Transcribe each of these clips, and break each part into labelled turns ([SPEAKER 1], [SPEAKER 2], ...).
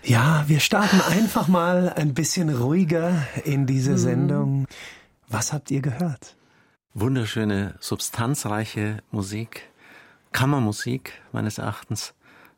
[SPEAKER 1] Ja, wir starten einfach mal ein bisschen ruhiger in diese Sendung. Was habt ihr gehört?
[SPEAKER 2] Wunderschöne, substanzreiche Musik, Kammermusik meines Erachtens.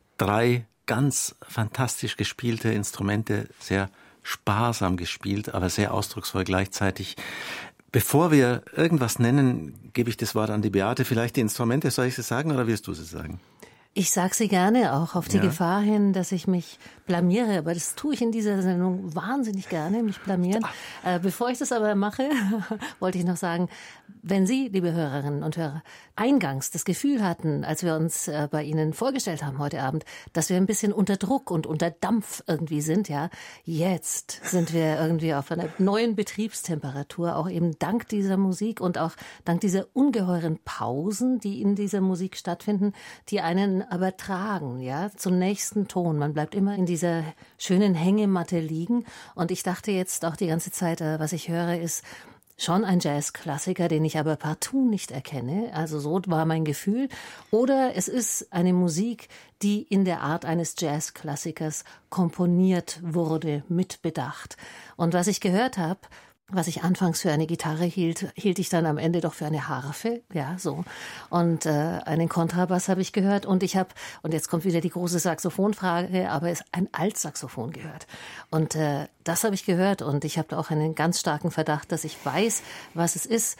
[SPEAKER 2] 3 ganz fantastisch gespielte Instrumente, sehr sparsam gespielt, aber sehr ausdrucksvoll gleichzeitig. Bevor wir irgendwas nennen, gebe ich das Wort an die Beate. Vielleicht die Instrumente, soll ich sie sagen oder wirst du sie sagen?
[SPEAKER 3] Ich sage sie gerne, auch auf die Gefahr hin, dass ich mich blamiere. Aber das tue ich in dieser Sendung wahnsinnig gerne, mich blamieren. Bevor ich das aber mache, wollte ich noch sagen, wenn Sie, liebe Hörerinnen und Hörer, eingangs das Gefühl hatten, als wir uns bei Ihnen vorgestellt haben heute Abend, dass wir ein bisschen unter Druck und unter Dampf irgendwie sind, ja, jetzt sind wir irgendwie auf einer neuen Betriebstemperatur, auch eben dank dieser Musik und auch dank dieser ungeheuren Pausen, die in dieser Musik stattfinden, die einen aber tragen, ja, zum nächsten Ton. Man bleibt immer in dieser schönen Hängematte liegen. Und ich dachte jetzt auch die ganze Zeit, was ich höre, ist schon ein Jazzklassiker, den ich aber partout nicht erkenne. Also so war mein Gefühl. Oder es ist eine Musik, die in der Art eines Jazzklassikers komponiert wurde, mit Bedacht. Und was ich gehört habe, was ich anfangs für eine Gitarre hielt, hielt ich dann am Ende doch für eine Harfe, ja, so. Und einen Kontrabass habe ich gehört und jetzt kommt wieder die große Saxophonfrage, aber es ein Altsaxophon gehört. Und das habe ich gehört und ich habe da auch einen ganz starken Verdacht, dass ich weiß, was es ist.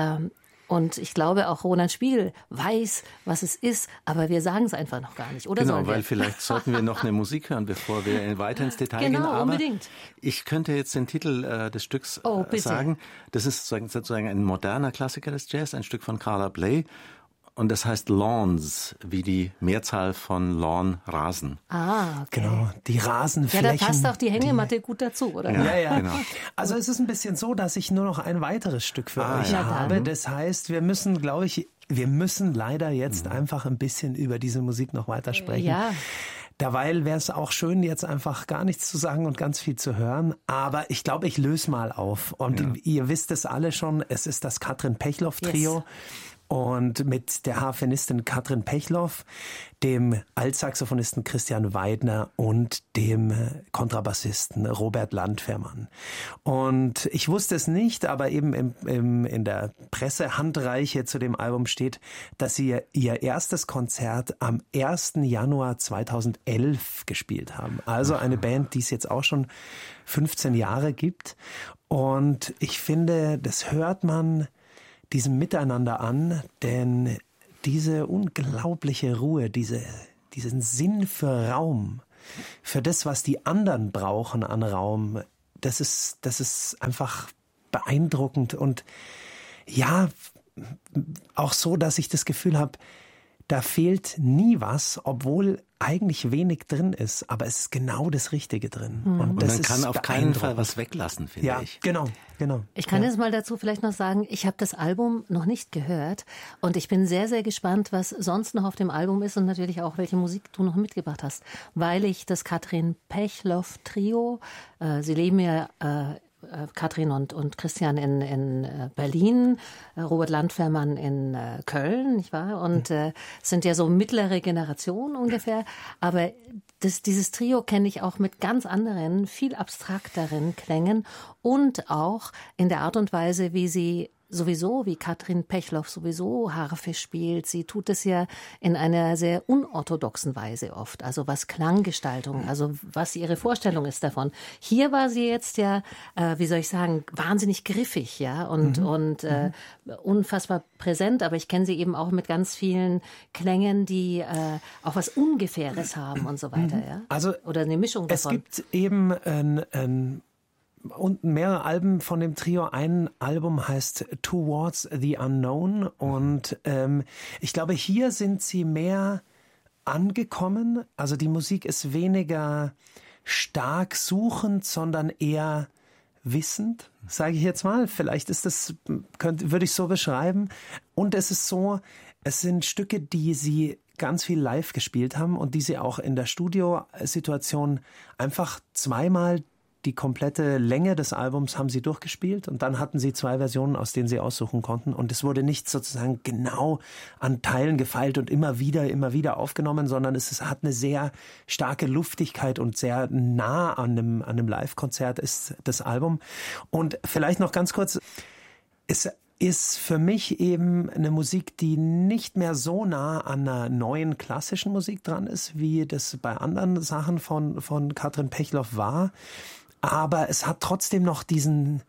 [SPEAKER 3] Und ich glaube, auch Roland Spiegel weiß, was es ist, aber wir sagen es einfach noch gar nicht, oder?
[SPEAKER 2] Genau, weil vielleicht sollten wir noch eine Musik hören, bevor wir weiter ins Detail gehen.
[SPEAKER 3] Genau,
[SPEAKER 2] Aber
[SPEAKER 3] unbedingt.
[SPEAKER 2] Ich könnte jetzt den Titel des Stücks sagen. Das ist sozusagen ein moderner Klassiker des Jazz, ein Stück von Carla Bley. Und das heißt Lawns, wie die Mehrzahl von Lawn, Rasen.
[SPEAKER 3] Ah, okay.
[SPEAKER 1] Genau, die Rasenflächen.
[SPEAKER 3] Ja, da passt auch die Hängematte gut dazu, oder?
[SPEAKER 1] Ja.
[SPEAKER 2] Genau.
[SPEAKER 1] Also es ist ein bisschen so, dass ich nur noch ein weiteres Stück für euch habe. Das heißt, wir müssen, glaube ich, leider jetzt einfach ein bisschen über diese Musik noch weitersprechen.
[SPEAKER 3] Ja.
[SPEAKER 1] Derweil wäre es auch schön, jetzt einfach gar nichts zu sagen und ganz viel zu hören. Aber ich glaube, ich löse mal auf. Und ihr wisst es alle schon, es ist das Katrin Pechloff-Trio. Yes. Und mit der Harfenistin Katrin Pechloff, dem Altsaxophonisten Christian Weidner und dem Kontrabassisten Robert Landwehrmann. Und ich wusste es nicht, aber eben in der Pressehandreiche zu dem Album steht, dass sie ihr erstes Konzert am 1. Januar 2011 gespielt haben. Also eine Band, die es jetzt auch schon 15 Jahre gibt. Und ich finde, das hört man diesem Miteinander an, denn diese unglaubliche Ruhe, diesen Sinn für Raum, für das, was die anderen brauchen an Raum, das ist einfach beeindruckend und ja, auch so, dass ich das Gefühl habe, da fehlt nie was, obwohl eigentlich wenig drin ist, aber es ist genau das Richtige drin.
[SPEAKER 2] Und man kann auf keinen Fall was weglassen, finde ich.
[SPEAKER 1] Genau.
[SPEAKER 3] Ich kann jetzt mal dazu vielleicht noch sagen, ich habe das Album noch nicht gehört und ich bin sehr, sehr gespannt, was sonst noch auf dem Album ist und natürlich auch, welche Musik du noch mitgebracht hast, weil ich das Katrin Pechloff-Trio, sie leben ja Katrin und Christian in Berlin, Robert Landwehrmann in Köln, nicht wahr? Und sind ja so mittlere Generation ungefähr. Aber dieses Trio kenne ich auch mit ganz anderen, viel abstrakteren Klängen und auch in der Art und Weise, wie sie sowieso, wie Katrin Pechloff sowieso Harfe spielt. Sie tut es ja in einer sehr unorthodoxen Weise oft. Also was Klanggestaltung, also was ihre Vorstellung ist davon. Hier war sie jetzt ja, wie soll ich sagen, wahnsinnig griffig, ja, und unfassbar präsent. Aber ich kenne sie eben auch mit ganz vielen Klängen, die auch was Ungefähres haben und so weiter, ja.
[SPEAKER 1] Also
[SPEAKER 3] oder eine Mischung davon.
[SPEAKER 1] Es gibt eben und mehrere Alben von dem Trio. Ein Album heißt Towards the Unknown und ich glaube, hier sind sie mehr angekommen. Also die Musik ist weniger stark suchend, sondern eher wissend, sage ich jetzt mal. Vielleicht ist das, würde ich so beschreiben. Und es ist so, es sind Stücke, die sie ganz viel live gespielt haben und die sie auch in der Studiosituation einfach zweimal die komplette Länge des Albums haben sie durchgespielt und dann hatten sie 2 Versionen, aus denen sie aussuchen konnten und es wurde nicht sozusagen genau an Teilen gefeilt und immer wieder aufgenommen, sondern es hat eine sehr starke Luftigkeit und sehr nah an einem Live-Konzert ist das Album. Und vielleicht noch ganz kurz, es ist für mich eben eine Musik, die nicht mehr so nah an einer neuen klassischen Musik dran ist, wie das bei anderen Sachen von Katrin Pechloff war. Aber es hat trotzdem noch diesen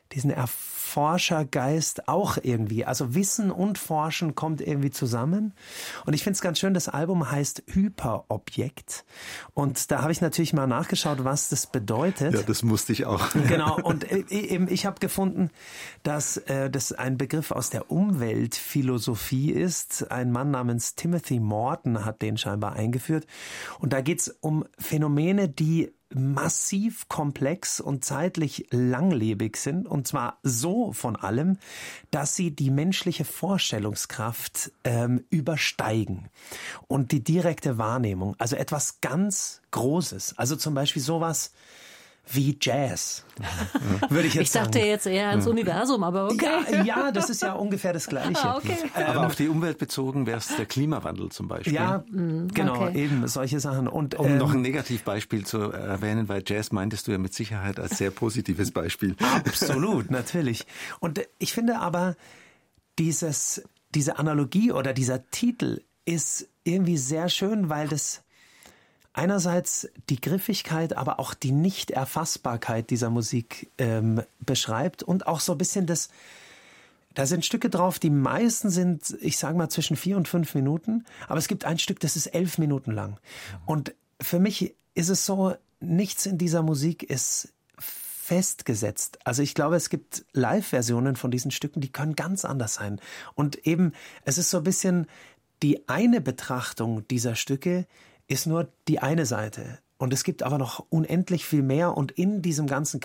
[SPEAKER 1] Erforschergeist auch irgendwie. Also Wissen und Forschen kommt irgendwie zusammen. Und ich finde es ganz schön, das Album heißt Hyperobjekt. Und da habe ich natürlich mal nachgeschaut, was das bedeutet.
[SPEAKER 2] Ja, das musste ich auch.
[SPEAKER 1] Genau. Und eben ich habe gefunden, dass das ein Begriff aus der Umweltphilosophie ist. Ein Mann namens Timothy Morton hat den scheinbar eingeführt. Und da geht es um Phänomene, die massiv komplex und zeitlich langlebig sind, und zwar so von allem, dass sie die menschliche Vorstellungskraft übersteigen und die direkte Wahrnehmung, also etwas ganz Großes, also zum Beispiel sowas wie Jazz, würde ich jetzt sagen.
[SPEAKER 3] Ich dachte jetzt eher ans Universum, aber okay.
[SPEAKER 1] Ja, das ist ja ungefähr das Gleiche.
[SPEAKER 3] Okay.
[SPEAKER 2] Aber auf die Umwelt bezogen wäre es der Klimawandel zum Beispiel.
[SPEAKER 1] Ja, genau, eben solche Sachen. Und,
[SPEAKER 2] um noch ein Negativbeispiel zu erwähnen, weil Jazz meintest du ja mit Sicherheit als sehr positives Beispiel.
[SPEAKER 1] Absolut, natürlich. Und ich finde aber, diese Analogie oder dieser Titel ist irgendwie sehr schön, weil das einerseits die Griffigkeit, aber auch die Nicht-Erfassbarkeit dieser Musik beschreibt und auch so ein bisschen da sind Stücke drauf, die meisten sind, ich sage mal, zwischen 4 und 5 Minuten, aber es gibt ein Stück, das ist 11 Minuten lang. Und für mich ist es so, nichts in dieser Musik ist festgesetzt. Also ich glaube, es gibt Live-Versionen von diesen Stücken, die können ganz anders sein. Und eben, es ist so ein bisschen die eine Betrachtung dieser Stücke, ist nur die eine Seite. Und es gibt aber noch unendlich viel mehr. Und in diesem ganzen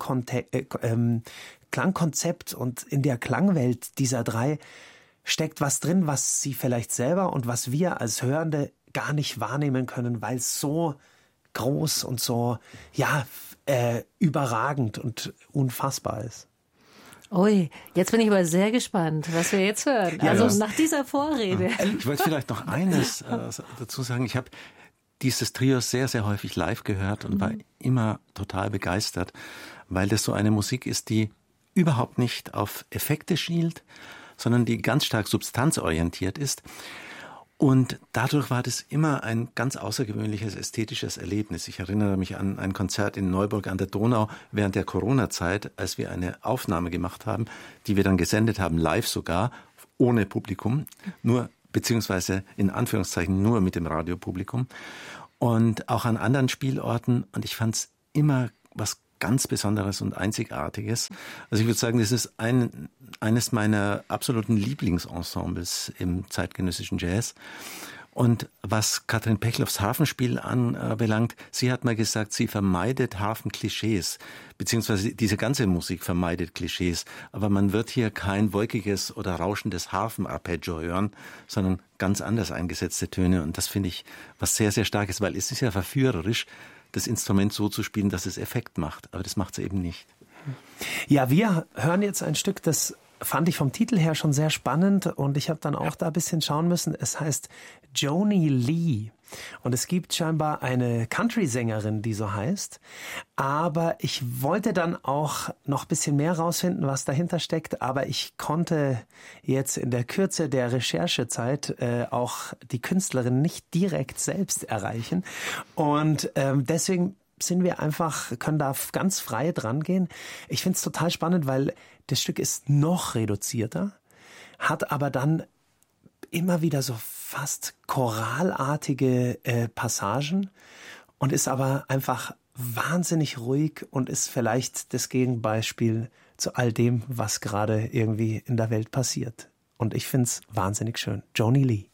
[SPEAKER 1] Klangkonzept und in der Klangwelt dieser 3 steckt was drin, was sie vielleicht selber und was wir als Hörende gar nicht wahrnehmen können, weil es so groß und so überragend und unfassbar ist.
[SPEAKER 3] Ui, jetzt bin ich aber sehr gespannt, was wir jetzt hören.
[SPEAKER 2] Ja,
[SPEAKER 3] also nach dieser Vorrede.
[SPEAKER 2] Ich wollte vielleicht noch eines dazu sagen. Ich habe dieses Trio sehr, sehr häufig live gehört und war immer total begeistert, weil das so eine Musik ist, die überhaupt nicht auf Effekte schielt, sondern die ganz stark substanzorientiert ist. Und dadurch war das immer ein ganz außergewöhnliches ästhetisches Erlebnis. Ich erinnere mich an ein Konzert in Neuburg an der Donau während der Corona-Zeit, als wir eine Aufnahme gemacht haben, die wir dann gesendet haben, live sogar, ohne Publikum, nur beziehungsweise in Anführungszeichen nur mit dem Radiopublikum. Und auch an anderen Spielorten. Und ich fand es immer was ganz Besonderes und Einzigartiges. Also ich würde sagen, das ist eines meiner absoluten Lieblingsensembles im zeitgenössischen Jazz. Und was Katrin Pechloffs Harfenspiel anbelangt, sie hat mal gesagt, sie vermeidet Harfenklischees, beziehungsweise diese ganze Musik vermeidet Klischees. Aber man wird hier kein wolkiges oder rauschendes Harfenarpeggio hören, sondern ganz anders eingesetzte Töne. Und das finde ich was sehr, sehr Starkes, weil es ist ja verführerisch, das Instrument so zu spielen, dass es Effekt macht. Aber das macht es eben nicht.
[SPEAKER 1] Ja, wir hören jetzt ein Stück, das fand ich vom Titel her schon sehr spannend und ich habe dann auch da ein bisschen schauen müssen. Es heißt Joni Lee und es gibt scheinbar eine Country-Sängerin, die so heißt. Aber ich wollte dann auch noch ein bisschen mehr rausfinden, was dahinter steckt. Aber ich konnte jetzt in der Kürze der Recherchezeit auch die Künstlerin nicht direkt selbst erreichen. Und deswegen können da ganz frei dran gehen. Ich finde es total spannend, weil das Stück ist noch reduzierter, hat aber dann immer wieder so fast choralartige Passagen und ist aber einfach wahnsinnig ruhig und ist vielleicht das Gegenbeispiel zu all dem, was gerade irgendwie in der Welt passiert. Und ich finde es wahnsinnig schön. Joni Lee.